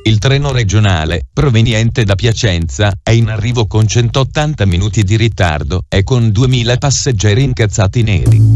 Il treno regionale, proveniente da Piacenza, è in arrivo con 180 minuti di ritardo e con 2000 passeggeri incazzati neri.